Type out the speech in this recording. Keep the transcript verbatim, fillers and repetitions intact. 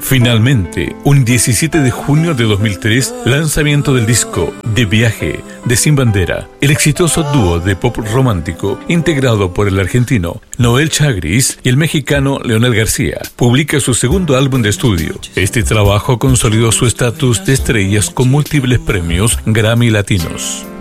Finalmente, un diecisiete de junio de dos mil tres, lanzamiento del disco De Viaje de Sin Bandera, el exitoso dúo de pop romántico integrado por el argentino Noel Chagris y el mexicano Leonel García, publica su segundo álbum de estudio. Este trabajo consolidó su estatus de estrellas con múltiples premios Grammy latinos.